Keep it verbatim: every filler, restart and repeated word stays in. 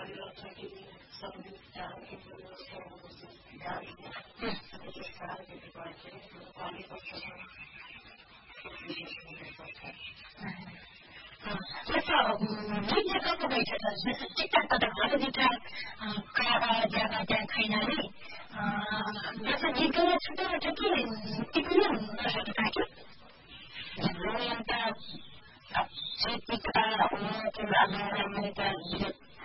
परिवर्तन संयुक्ता मैले कस्तो भइसक्छ टिकटक त घर भित्र खाएर ज्यादा त्यहाँ खैनाले जस्तो जित्दैन छुट्टो छुट्टो टिप्नु